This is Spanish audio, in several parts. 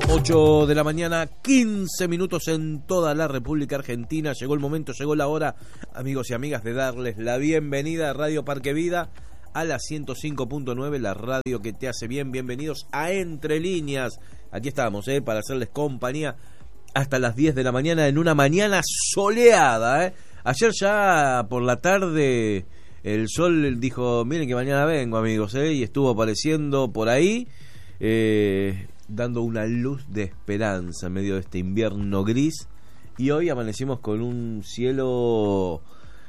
8 de la mañana, 15 minutos en toda la República Argentina. Llegó el momento, llegó la hora, amigos y amigas, de darles la bienvenida a Radio Parque Vida, a la 105.9, la radio que te hace bien. Bienvenidos a Entre Líneas. Aquí estamos, para hacerles compañía hasta las 10 de la mañana, en una mañana soleada. Ayer ya por la tarde el sol dijo, miren que mañana vengo, amigos, y estuvo apareciendo por ahí, dando una luz de esperanza en medio de este invierno gris. Y hoy amanecimos con un cielo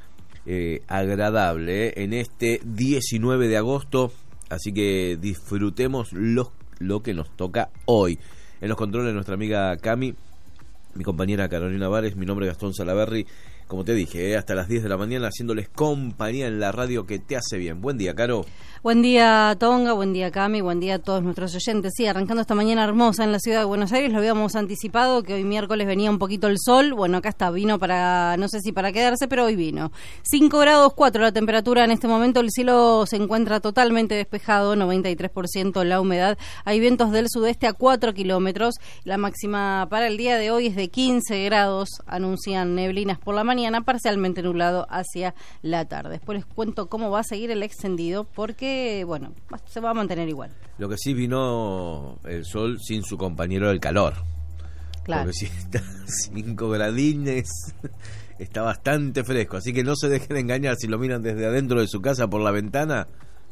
agradable en este 19 de agosto. Así que disfrutemos lo que nos toca hoy. En los controles nuestra amiga Cami, mi compañera Carolina Vares, mi nombre es Gastón Salaverry. Como te dije, hasta las 10 de la mañana haciéndoles compañía en la radio que te hace bien. Buen día, Caro. Buen día, Tonga, buen día, Cami, buen día a todos nuestros oyentes. Sí, arrancando esta mañana hermosa en la ciudad de Buenos Aires, lo habíamos anticipado que hoy miércoles venía un poquito el sol. Bueno, acá está, vino para, no sé si para quedarse, pero hoy vino. 5 grados 4 la temperatura en este momento, el cielo se encuentra totalmente despejado, 93% la humedad. Hay vientos del sudeste a 4 kilómetros. La máxima para el día de hoy es de 15 grados, anuncian neblinas por la mañana, parcialmente nublado hacia la tarde. Después les cuento cómo va a seguir el extendido, porque bueno, se va a mantener igual. Lo que sí, vino el sol sin su compañero del calor. Claro. Porque si está 5 gradines, está bastante fresco. Así que no se dejen engañar si lo miran desde adentro de su casa por la ventana.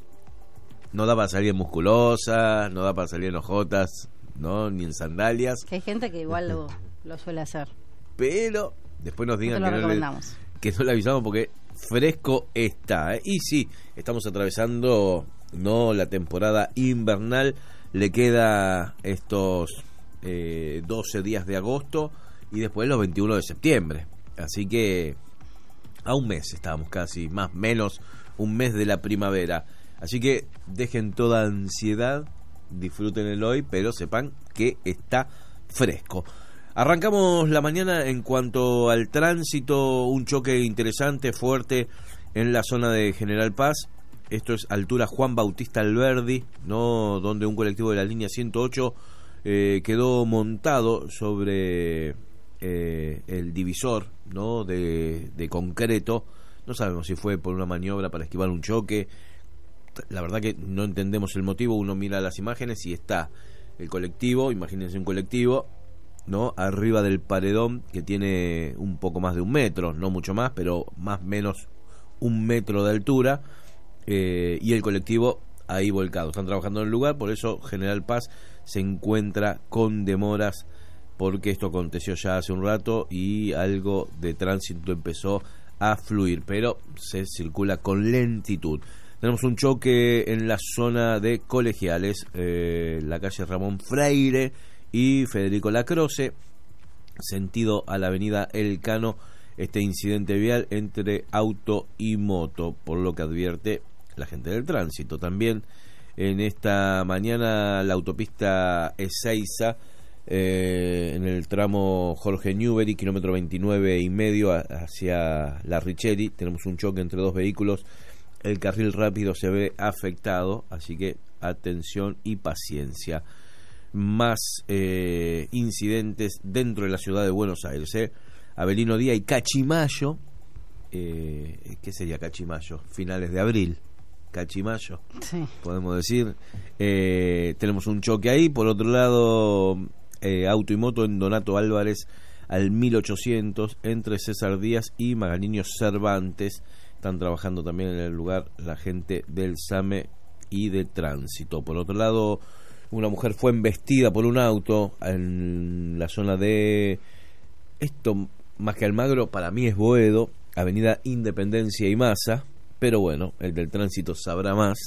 No da para salir en musculosa, no da para salir en ojotas, ¿no? Ni en sandalias. Que hay gente que igual lo suele hacer. Pero después nos digan que no le avisamos, porque fresco está, Y sí, estamos atravesando la temporada invernal. Le queda estos 12 días de agosto y después los 21 de septiembre. Así que a un mes estábamos casi, más menos un mes de la primavera. Así que dejen toda ansiedad, disfruten el hoy, pero sepan que está fresco. Arrancamos la mañana en cuanto al tránsito, un choque interesante, fuerte en la zona de General Paz. Esto es altura Juan Bautista Alberdi, ¿no? Donde un colectivo de la línea 108 quedó montado sobre el divisor, ¿no? de concreto. No sabemos si fue por una maniobra para esquivar un choque. La verdad que no entendemos el motivo. Uno mira las imágenes y está el colectivo, imagínense un colectivo, ¿no? Arriba del paredón, que tiene un poco más de 1 metro, no mucho más, pero más o menos 1 metro de altura, y el colectivo ahí volcado. Están trabajando en el lugar, por eso General Paz se encuentra con demoras, porque esto aconteció ya hace un rato y algo de tránsito empezó a fluir, pero se circula con lentitud. Tenemos un choque en la zona de Colegiales, la calle Ramón Freire y Federico Lacroce, sentido a la avenida Elcano. Este incidente vial entre auto y moto, por lo que advierte la gente del tránsito. También en esta mañana la autopista Ezeiza, en el tramo Jorge Newbery, kilómetro 29,5 hacia La Richeri, tenemos un choque entre 2 vehículos. El carril rápido se ve afectado, así que atención y paciencia. Más incidentes dentro de la ciudad de Buenos Aires, Avelino Díaz y Cachimayo. ¿Qué sería Cachimayo? Finales de abril, Cachimayo, sí, podemos decir. Tenemos un choque ahí. Por otro lado, auto y moto en Donato Álvarez al 1800, entre César Díaz y Magaliño Cervantes. Están trabajando también en el lugar la gente del SAME y de tránsito. Por otro lado, una mujer fue embestida por un auto en la zona de, esto más que Almagro, para mí es Boedo, avenida Independencia y Maza, pero bueno, el del tránsito sabrá más,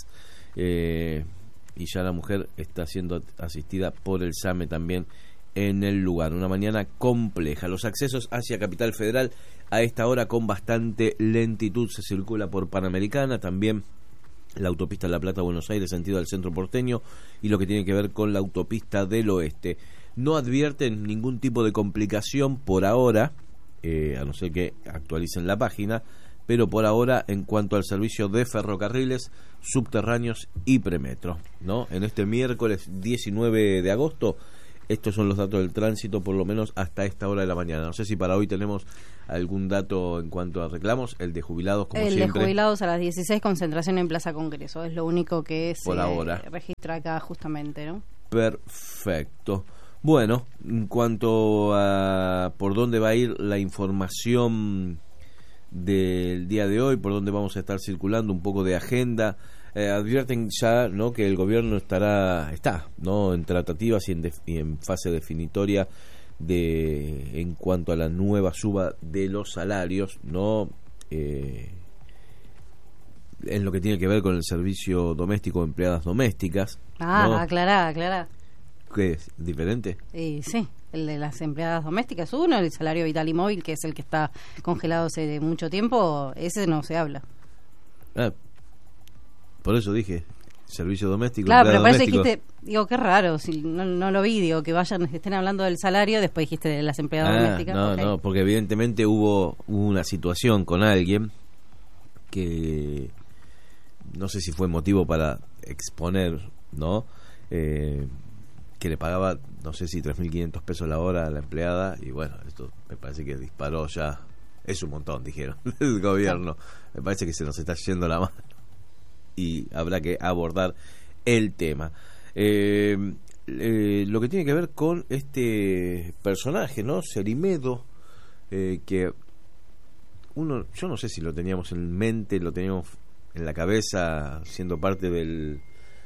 y ya la mujer está siendo asistida por el SAME también en el lugar. Una mañana compleja. Los accesos hacia Capital Federal a esta hora con bastante lentitud. Se circula por Panamericana, también la autopista La Plata-Buenos Aires, sentido al centro porteño, y lo que tiene que ver con la autopista del oeste. No advierten ningún tipo de complicación por ahora, a no ser que actualicen la página, pero por ahora en cuanto al servicio de ferrocarriles, subterráneos y premetro, ¿no? En este miércoles 19 de agosto Estos son los datos del tránsito, por lo menos hasta esta hora de la mañana. No sé si para hoy tenemos algún dato en cuanto a reclamos. El de jubilados, como siempre. El de jubilados a las 16, concentración en Plaza Congreso. Es lo único que por ahora registra acá justamente, ¿no? Perfecto. Bueno, en cuanto a por dónde va a ir la información del día de hoy, por dónde vamos a estar circulando, un poco de agenda. Advierten ya, ¿no?, que el gobierno está, ¿no?, en tratativas y en fase definitoria en cuanto a la nueva suba de los salarios, ¿no? En lo que tiene que ver con el servicio doméstico de empleadas domésticas. ¿No? Aclará. ¿Qué es? ¿Diferente? Sí, el de las empleadas domésticas, uno, el salario vital y móvil, que es el que está congelado hace mucho tiempo, ese no se habla. Por eso dije, servicio doméstico. Claro, pero parece que dijiste, digo, qué raro, si no lo vi, digo, que estén hablando del salario, después dijiste de las empleadas domésticas. No, porque evidentemente hubo una situación con alguien que no sé si fue motivo para exponer, ¿no? Que le pagaba, no sé si 3.500 pesos la hora a la empleada, y bueno, esto me parece que disparó ya, es un montón, dijeron, el gobierno. Me parece que se nos está yendo la mano y habrá que abordar el tema. Lo que tiene que ver con este personaje, ¿no? Cerimedo, que yo no sé si lo teníamos en mente, lo teníamos en la cabeza siendo parte del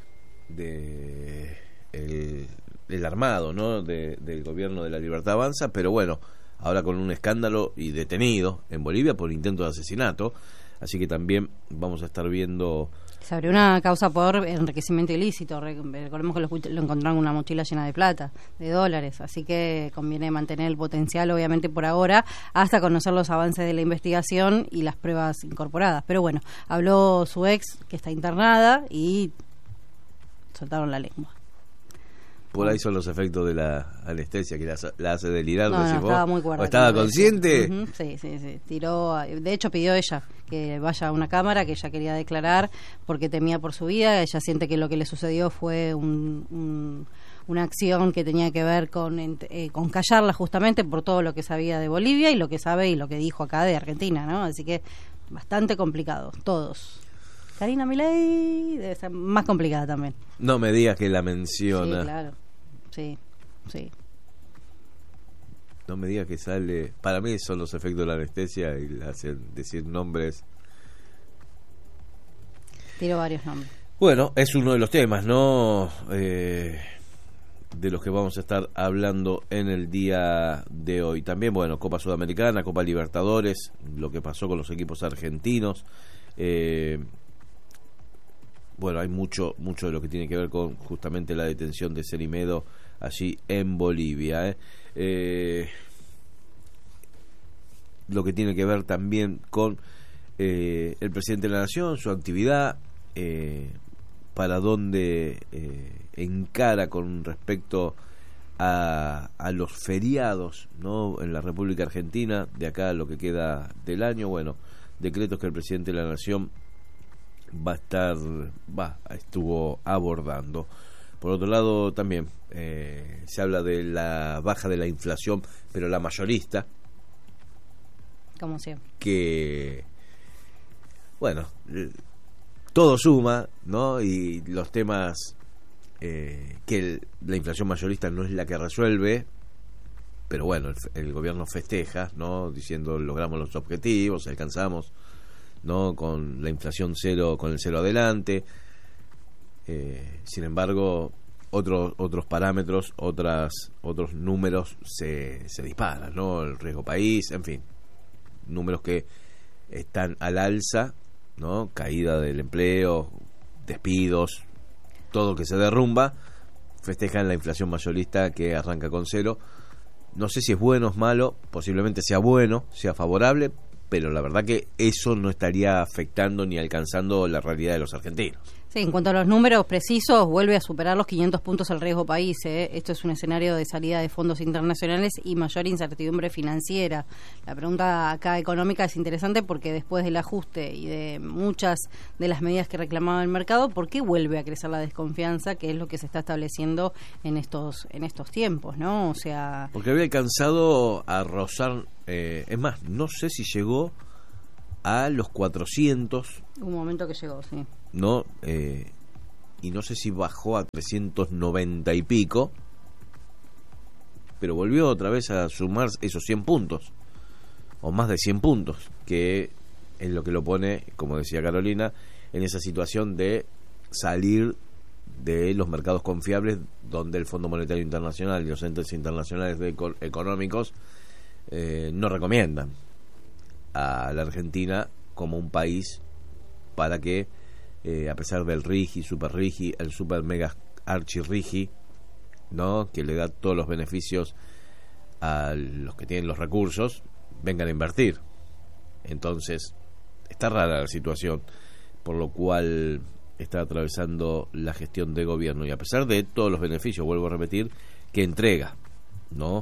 armado, ¿no?, del gobierno de la Libertad Avanza, pero bueno, ahora con un escándalo y detenido en Bolivia por intento de asesinato, así que también vamos a estar viendo. Se abrió una causa por enriquecimiento ilícito. Recordemos que lo encontraron una mochila llena de plata, de dólares, así que conviene mantener el potencial, obviamente, por ahora, hasta conocer los avances de la investigación y las pruebas incorporadas. Pero bueno, habló su ex, que está internada, y soltaron la lengua. Por ahí son los efectos de la anestesia que la hace delirar. No, estaba muy cuerda. ¿Estaba consciente? Sí. Tiró, de hecho pidió ella que vaya a una cámara, que ella quería declarar porque temía por su vida. Ella siente que lo que le sucedió fue una acción que tenía que ver con callarla, justamente por todo lo que sabía de Bolivia y lo que sabe y lo que dijo acá de Argentina, ¿no? Así que bastante complicado, todos. Karina Milei debe ser más complicada también. No me digas que la menciona. Sí, claro. Sí. No me digas que sale. Para mí son los efectos de la anestesia y le hacen decir nombres. Tiro varios nombres. Bueno, es uno de los temas, ¿no? De los que vamos a estar hablando en el día de hoy. También, bueno, Copa Sudamericana, Copa Libertadores, lo que pasó con los equipos argentinos. Bueno, hay mucho de lo que tiene que ver con justamente la detención de Cerimedo allí en Bolivia. Lo que tiene que ver también con el presidente de la Nación, su actividad, para dónde encara con respecto a los feriados, ¿no?, en la República Argentina, de acá a lo que queda del año. Bueno, decretos que el presidente de la Nación estuvo abordando. Por otro lado, también se habla de la baja de la inflación, pero la mayorista, como siempre, que bueno, todo suma, ¿no? Y los temas que la inflación mayorista no es la que resuelve, pero bueno, el gobierno festeja, ¿no?, diciendo logramos los objetivos, alcanzamos, ¿no?, con la inflación cero, con el cero adelante. Sin embargo, otros parámetros, otros números se disparan, ¿no? El riesgo país, en fin, números que están al alza, ¿no? Caída del empleo, despidos, todo que se derrumba. Festejan la inflación mayorista que arranca con cero. No sé si es bueno o es malo, posiblemente sea bueno, sea favorable, pero la verdad que eso no estaría afectando ni alcanzando la realidad de los argentinos. Sí, en cuanto a los números precisos, vuelve a superar los 500 puntos el riesgo país. Esto es un escenario de salida de fondos internacionales y mayor incertidumbre financiera. La pregunta acá económica es interesante porque después del ajuste y de muchas de las medidas que reclamaba el mercado, ¿por qué vuelve a crecer la desconfianza, que es lo que se está estableciendo en estos tiempos, ¿no? O sea, porque había alcanzado a rozar, es más, no sé si llegó a los 400. Un momento que llegó, sí. No, y no sé si bajó a 390 y pico, pero volvió otra vez a sumar esos 100 puntos, o más de 100 puntos, que es lo que lo pone, como decía Carolina, en esa situación de salir de los mercados confiables, donde el Fondo Monetario Internacional y los entes internacionales económicos no recomiendan a la Argentina como un país para que, a pesar del RIGI, super RIGI, el super mega archi RIGI, ¿no?, que le da todos los beneficios a los que tienen los recursos, vengan a invertir. Entonces está rara la situación, por lo cual está atravesando la gestión de gobierno, y a pesar de todos los beneficios, vuelvo a repetir, que entrega, ¿no?,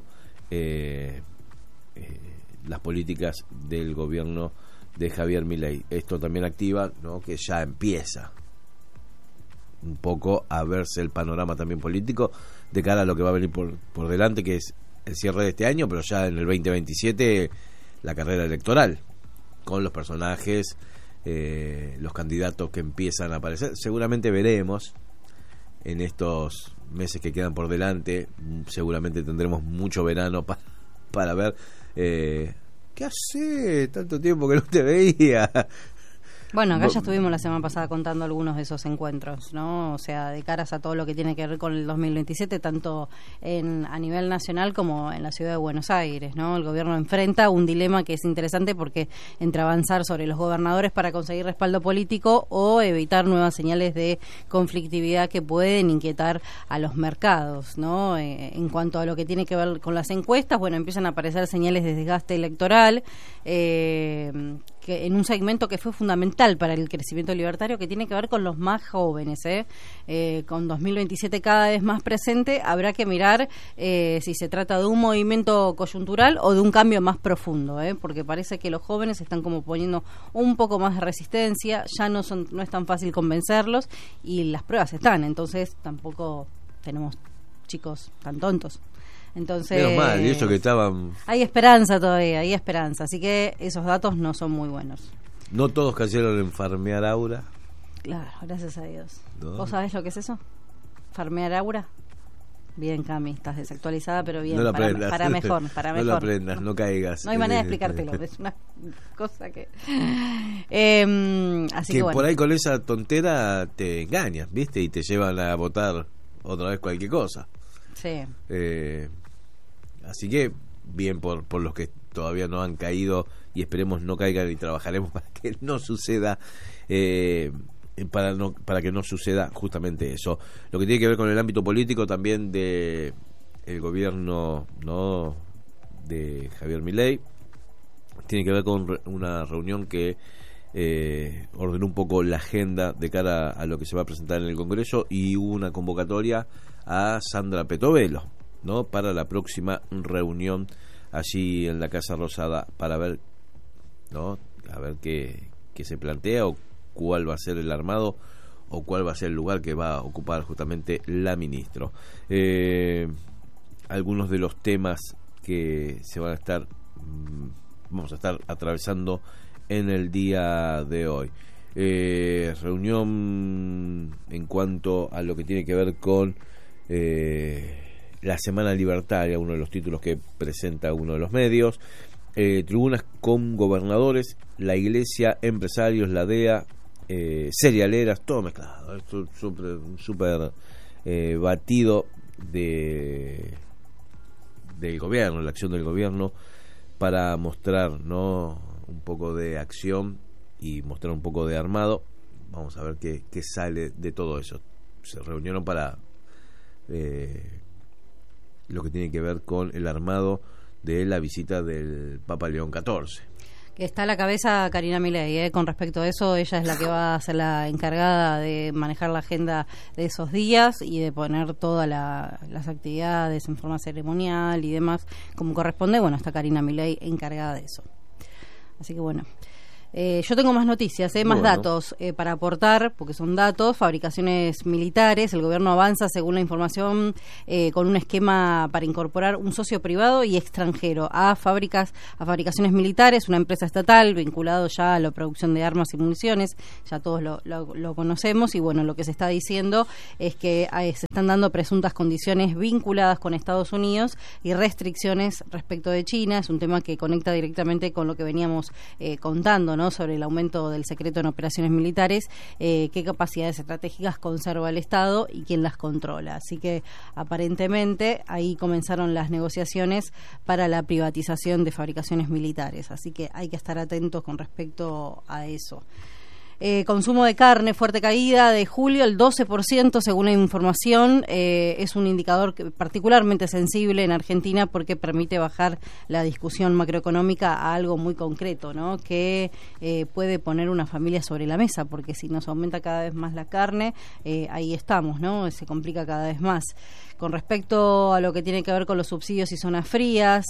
las políticas del gobierno de Javier Milei. Esto también activa, ¿no?, que ya empieza un poco a verse el panorama también político de cara a lo que va a venir por delante, que es el cierre de este año, pero ya en el 2027 la carrera electoral, con los personajes, los candidatos que empiezan a aparecer. Seguramente veremos en estos meses que quedan por delante, seguramente tendremos mucho verano para ver ¿qué hace? Tanto tiempo que no te veía. Bueno, acá ya estuvimos la semana pasada contando algunos de esos encuentros, ¿no? O sea, de caras a todo lo que tiene que ver con el 2027, tanto a nivel nacional como en la ciudad de Buenos Aires, ¿no? El gobierno enfrenta un dilema que es interesante porque entre avanzar sobre los gobernadores para conseguir respaldo político o evitar nuevas señales de conflictividad que pueden inquietar a los mercados, ¿no? En cuanto a lo que tiene que ver con las encuestas, bueno, empiezan a aparecer señales de desgaste electoral, que en un segmento que fue fundamental para el crecimiento libertario, que tiene que ver con los más jóvenes, con 2027 cada vez más presente. Habrá que mirar si se trata de un movimiento coyuntural o de un cambio más profundo, porque parece que los jóvenes están como poniendo un poco más de resistencia, ya no es tan fácil convencerlos y las pruebas están, entonces tampoco tenemos chicos tan tontos. Entonces, menos mal, y eso que estaban... Hay esperanza todavía, hay esperanza. Así que esos datos no son muy buenos. No todos cayeron en farmear aura. Claro, gracias a Dios. ¿No? ¿Vos sabés lo que es eso? ¿Farmear aura? Bien, Cami, estás desactualizada, pero bien. No lo aprendas. Para mejor. No lo aprendas, no caigas. No hay manera de explicártelo, es una cosa que... así que bueno. Por ahí con esa tontera te engañas, ¿viste? Y te llevan a votar otra vez cualquier cosa. Sí. Así que bien por los que todavía no han caído, y esperemos no caigan, y trabajaremos para que no suceda, para que no suceda justamente eso. Lo que tiene que ver con el ámbito político también de el gobierno, ¿no?, de Javier Milei, tiene que ver con una reunión que ordenó un poco la agenda de cara a lo que se va a presentar en el Congreso, y hubo una convocatoria a Sandra Petovelo, ¿no?, para la próxima reunión allí en la Casa Rosada, para ver, ¿no?, a ver qué se plantea, o cuál va a ser el armado, o cuál va a ser el lugar que va a ocupar justamente la ministra. Algunos de los temas que se van a estar vamos a estar atravesando en el día de hoy. Reunión en cuanto a lo que tiene que ver con la Semana Libertaria, uno de los títulos que presenta uno de los medios. Tribunas con gobernadores, la iglesia, empresarios, la DEA, cerealeras, todo mezclado. Es un súper batido del gobierno, la acción del gobierno, para mostrar, ¿no?, un poco de acción y mostrar un poco de armado. Vamos a ver qué sale de todo eso. Se reunieron para lo que tiene que ver con el armado de la visita del Papa León XIV. Que está a la cabeza Karina Milei, con respecto a eso, ella es la que va a ser la encargada de manejar la agenda de esos días y de poner todas las actividades en forma ceremonial y demás como corresponde. Bueno, está Karina Milei encargada de eso. Así que bueno. Yo tengo más noticias, más datos para aportar, porque son datos. Fabricaciones militares, el gobierno avanza, según la información, con un esquema para incorporar un socio privado y extranjero a fabricaciones militares, una empresa estatal vinculado ya a la producción de armas y municiones. Ya todos lo conocemos, y bueno, lo que se está diciendo es que se están dando presuntas condiciones vinculadas con Estados Unidos y restricciones respecto de China. Es un tema que conecta directamente con lo que veníamos contando, ¿no? Sobre el aumento del secreto en operaciones militares, qué capacidades estratégicas conserva el Estado y quién las controla. Así que aparentemente ahí comenzaron las negociaciones para la privatización de fabricaciones militares. Así que hay que estar atentos con respecto a eso. Consumo de carne, fuerte caída de julio, el 12% según la información. Es un indicador particularmente sensible en Argentina porque permite bajar la discusión macroeconómica a algo muy concreto, ¿no? Que puede poner una familia sobre la mesa, porque si nos aumenta cada vez más la carne, ahí estamos, ¿no? Se complica cada vez más. Con respecto a lo que tiene que ver con los subsidios y zonas frías,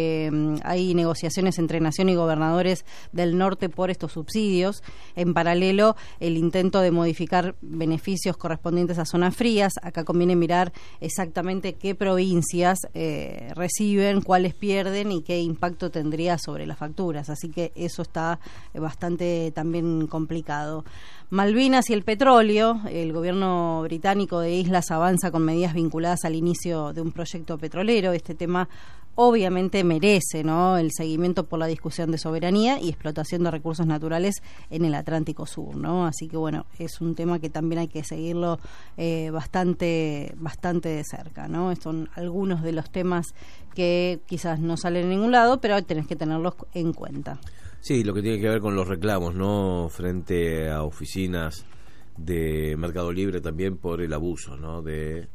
hay negociaciones entre Nación y gobernadores del norte por estos subsidios. En paralelo, el intento de modificar beneficios correspondientes a zonas frías. Acá conviene mirar exactamente qué provincias reciben, cuáles pierden y qué impacto tendría sobre las facturas. Así que eso está bastante también complicado. Malvinas y el petróleo. El gobierno británico de Islas avanza con medidas vinculadas al inicio de un proyecto petrolero. Este tema obviamente merece, ¿no?, el seguimiento por la discusión de soberanía y explotación de recursos naturales en el Atlántico Sur, ¿no? Así que bueno, es un tema que también hay que seguirlo bastante de cerca, ¿no? Estos son algunos de los temas que quizás no salen en ningún lado, pero tenés que tenerlos en cuenta. Sí, lo que tiene que ver con los reclamos, ¿no?, frente a oficinas de Mercado Libre también por el abuso, ¿no?, de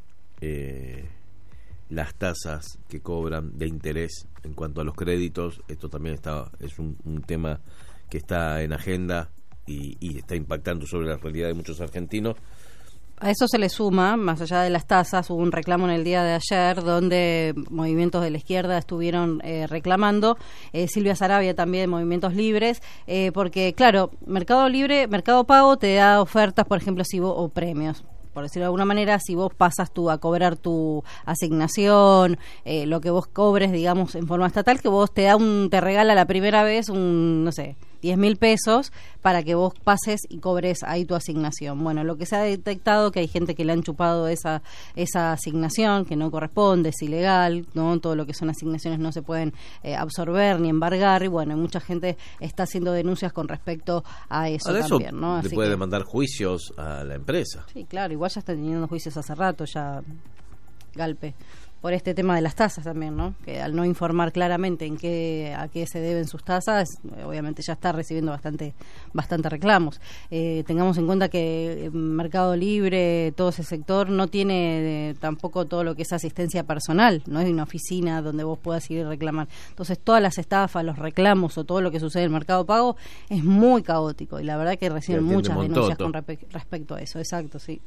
las tasas que cobran de interés en cuanto a los créditos. Esto también es un tema que está en agenda y está impactando sobre la realidad de muchos argentinos. A eso se le suma, más allá de las tasas, hubo un reclamo en el día de ayer donde movimientos de la izquierda estuvieron reclamando, Silvia Sarabia también de Movimientos Libres, porque claro, Mercado Pago te da ofertas, por ejemplo, o premios. Por decirlo de alguna manera, si vos pasas a cobrar tu asignación, lo que vos cobres, digamos, en forma estatal, que vos te regala la primera vez 10.000 pesos para que vos pases y cobres ahí tu asignación. Bueno, lo que se ha detectado que hay gente que le han chupado esa asignación, que no corresponde, es ilegal, ¿no? Todo lo que son asignaciones no se pueden absorber ni embargar, y bueno, mucha gente está haciendo denuncias con respecto a eso también, ¿no? Así le puede demandar juicios a la empresa. Sí, claro, igual ya están teniendo juicios hace rato, ya Galpe, por este tema de las tasas también, ¿no? Que al no informar claramente a qué se deben sus tasas, obviamente ya está recibiendo bastante reclamos. Tengamos en cuenta que Mercado Libre, todo ese sector, no tiene tampoco todo lo que es asistencia personal, no hay una oficina donde vos puedas ir a reclamar. Entonces todas las estafas, los reclamos o todo lo que sucede en el Mercado Pago es muy caótico, y la verdad que reciben muchas denuncias con respecto a eso. Exacto, sí.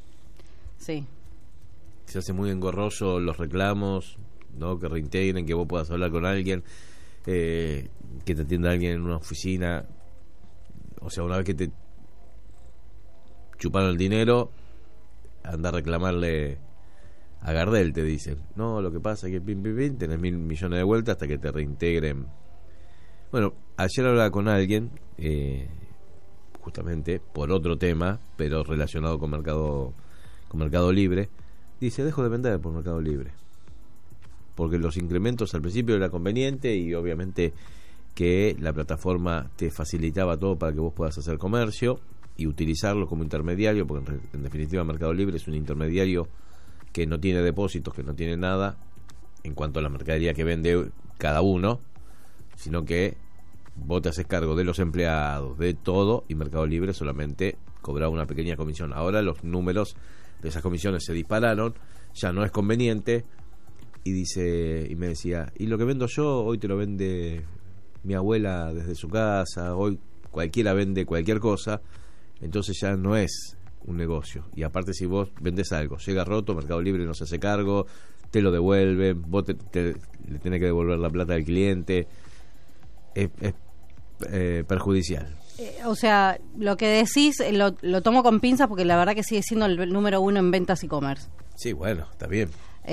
Se hace muy engorroso los reclamos, ¿no?, que reintegren, que vos puedas hablar con alguien, que te atienda alguien en una oficina. O sea, una vez que te chuparon el dinero, anda a reclamarle a Gardel, te dicen. No, lo que pasa es que tenés 1.000 millones de vueltas hasta que te reintegren. Bueno, ayer hablaba con alguien, justamente por otro tema, pero relacionado con Mercado Libre. Dice, dejo de vender por Mercado Libre, porque los incrementos al principio era conveniente y obviamente que la plataforma te facilitaba todo para que vos puedas hacer comercio y utilizarlo como intermediario, porque en definitiva Mercado Libre es un intermediario que no tiene depósitos, que no tiene nada en cuanto a la mercadería que vende cada uno, sino que vos te haces cargo de los empleados, de todo, y Mercado Libre solamente cobraba una pequeña comisión. Ahora los números de esas comisiones se dispararon, ya no es conveniente, y me decía, y lo que vendo yo hoy te lo vende mi abuela desde su casa, hoy cualquiera vende cualquier cosa, entonces ya no es un negocio. Y aparte, si vos vendés algo, llega roto, Mercado Libre no se hace cargo, te lo devuelven, vos le tenés que devolver la plata al cliente, es perjudicial. O sea, lo que decís lo tomo con pinzas porque la verdad que sigue siendo el número 1 en ventas e-commerce. Sí, bueno, está bien.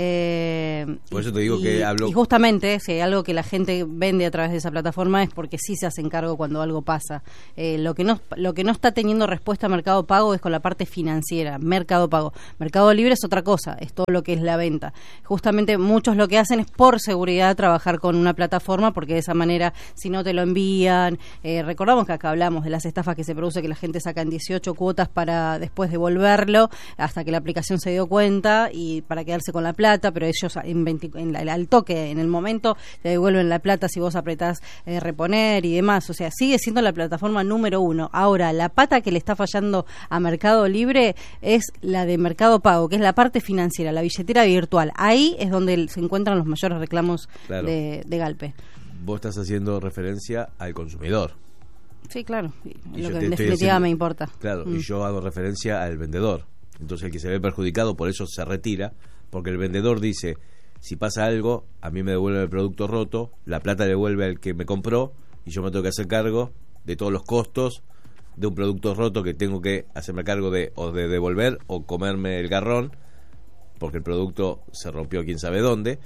Por eso te digo que hablo. Y justamente, si hay algo que la gente vende a través de esa plataforma es porque sí se hacen cargo cuando algo pasa. Lo que no está teniendo respuesta a Mercado Pago es con la parte financiera. Mercado Pago. Mercado Libre es otra cosa, es todo lo que es la venta. Justamente muchos lo que hacen es por seguridad trabajar con una plataforma, porque de esa manera, si no te lo envían, recordamos que acá hablamos de las estafas que se produce, que la gente saca en 18 cuotas para después devolverlo, hasta que la aplicación se dio cuenta y para quedarse con la plata, pero ellos al toque, en el momento, te devuelven la plata si vos apretás reponer y demás. O sea, sigue siendo la plataforma número 1. Ahora, la pata que le está fallando a Mercado Libre es la de Mercado Pago, que es la parte financiera, la billetera virtual. Ahí es donde se encuentran los mayores reclamos, claro, de Galpe. Vos estás haciendo referencia al consumidor. Sí, claro. Lo que en definitiva me importa. Claro, y yo hago referencia al vendedor. Entonces el que se ve perjudicado por eso se retira, porque el vendedor dice, si pasa algo, a mí me devuelven el producto roto, la plata devuelve al que me compró y yo me tengo que hacer cargo de todos los costos de un producto roto que tengo que hacerme cargo de o de devolver o comerme el garrón, porque el producto se rompió quién sabe dónde,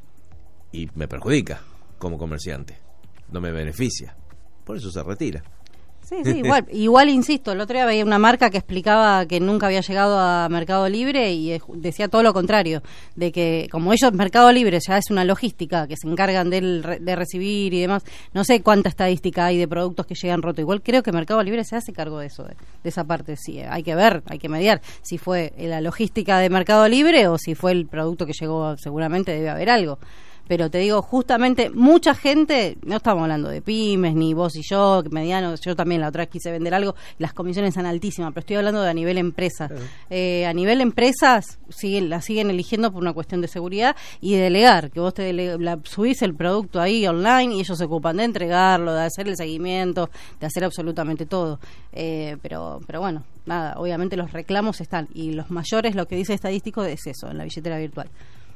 y me perjudica como comerciante, no me beneficia, por eso se retira. Sí, igual insisto, el otro día veía una marca que explicaba que nunca había llegado a Mercado Libre y decía todo lo contrario, de que como ellos, Mercado Libre ya es una logística que se encargan de recibir y demás, no sé cuánta estadística hay de productos que llegan rotos, igual creo que Mercado Libre se hace cargo de eso, de esa parte. Sí, hay que ver, hay que mediar si fue la logística de Mercado Libre o si fue el producto que llegó, seguramente debe haber algo. Pero te digo, justamente, mucha gente, no estamos hablando de pymes, ni vos y yo, medianos, yo también la otra vez quise vender algo, las comisiones son altísimas, pero estoy hablando de a nivel empresa. A nivel empresas, la siguen eligiendo por una cuestión de seguridad y de delegar, que vos subís el producto ahí online y ellos se ocupan de entregarlo, de hacer el seguimiento, de hacer absolutamente todo. Pero bueno, nada, obviamente los reclamos están, y los mayores, lo que dice estadístico es eso, en la billetera virtual.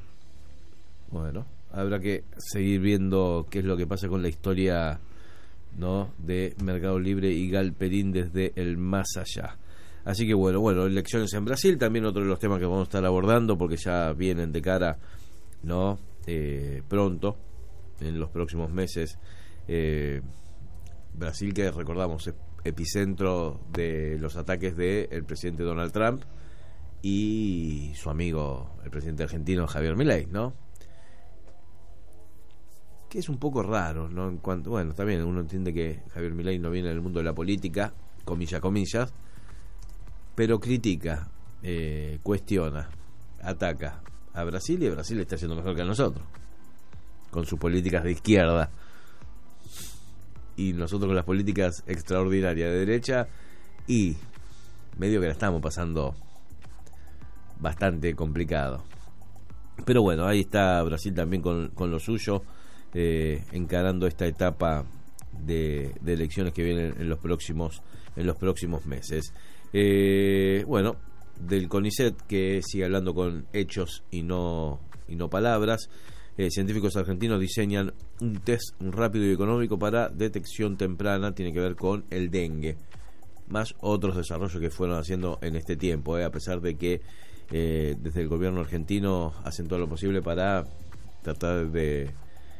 Bueno, habrá que seguir viendo qué es lo que pasa con la historia, ¿no?, de Mercado Libre y Galperín desde el más allá. Así que bueno, elecciones en Brasil, también otro de los temas que vamos a estar abordando, porque ya vienen de cara, ¿no?, pronto, en los próximos meses. Brasil, que recordamos, es epicentro de los ataques del presidente Donald Trump y su amigo, el presidente argentino Javier Milei, ¿no?, que es un poco raro, ¿no? En cuanto, bueno, también uno entiende que Javier Milei no viene del mundo de la política, comillas, pero critica, cuestiona, ataca a Brasil, y Brasil está haciendo mejor que a nosotros, con sus políticas de izquierda, y nosotros con las políticas extraordinarias de derecha, y medio que la estamos pasando bastante complicado. Pero bueno, ahí está Brasil también con lo suyo, encarando esta etapa de elecciones que vienen en los próximos meses. Bueno, del CONICET, que sigue hablando con hechos y no palabras. Científicos argentinos diseñan un test rápido y económico para detección temprana, tiene que ver con el dengue, más otros desarrollos que fueron haciendo en este tiempo, a pesar de que desde el gobierno argentino hacen todo lo posible para tratar de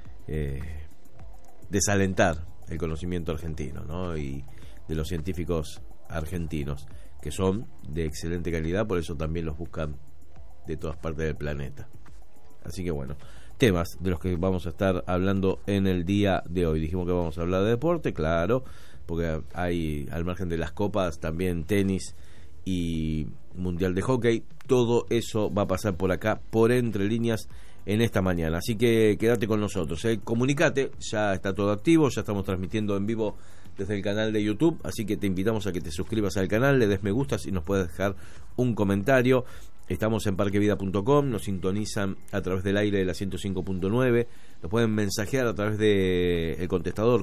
desalentar el conocimiento argentino, ¿no?, y de los científicos argentinos, que son de excelente calidad, por eso también los buscan de todas partes del planeta. Así que bueno, temas de los que vamos a estar hablando en el día de hoy. Dijimos que vamos a hablar de deporte, claro, porque hay, al margen de las copas, también tenis y mundial de hockey. Todo eso va a pasar por acá, por Entre Líneas, en esta mañana. Así que quédate con nosotros, comunicate, ya está todo activo, ya estamos transmitiendo en vivo desde el canal de YouTube, así que te invitamos a que te suscribas al canal, le des me gusta y nos puedes dejar un comentario. Estamos en parquevida.com, nos sintonizan a través del aire de la 105.9, nos pueden mensajear a través del contestador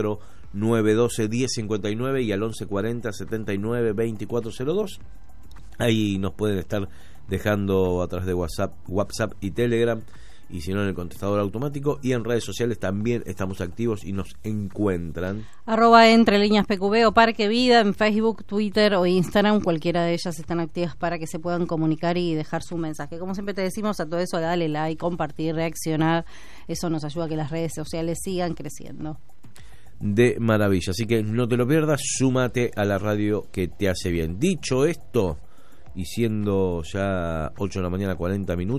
4912-1059 y al 1140-79-2402. Ahí nos pueden estar dejando a través de WhatsApp y Telegram, y si no en el contestador automático, y en redes sociales también estamos activos y nos encuentran @entrelineaspqb o Parque Vida en Facebook, Twitter o Instagram. Cualquiera de ellas están activas para que se puedan comunicar y dejar su mensaje. Como siempre te decimos, a todo eso dale like, compartir, reaccionar, eso nos ayuda a que las redes sociales sigan creciendo de maravilla, así que no te lo pierdas, súmate a la radio que te hace bien. Dicho esto, y siendo ya 8 de la mañana 40 minutos,